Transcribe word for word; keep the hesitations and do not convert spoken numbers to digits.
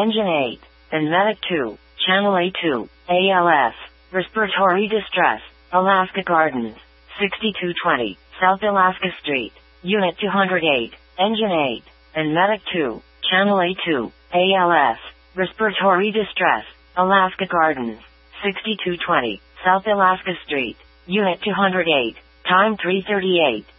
Engine eight, and Medic two, Channel A two, A L S, Respiratory Distress, Alaska Gardens, sixty-two twenty, South Alaska Street, Unit two hundred eight, Engine eight, and Medic two, Channel A two, A L S, Respiratory Distress, Alaska Gardens, sixty-two twenty, South Alaska Street, Unit two hundred eight, time three thirty-eight.